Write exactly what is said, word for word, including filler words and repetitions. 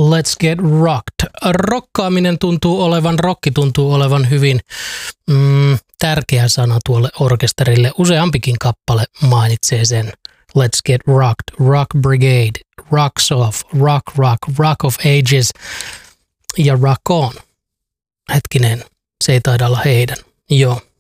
Let's Get Rocked. Rokkaaminen tuntuu olevan, rokki tuntuu olevan hyvin mm, tärkeä sana tuolle orkesterille. Useampikin kappale mainitsee sen. Let's Get Rocked, Rock Brigade, Rocks Off, Rock Rock, Rock of Ages ja Rock On. Hetkinen, se ei taida olla heidän. Joo.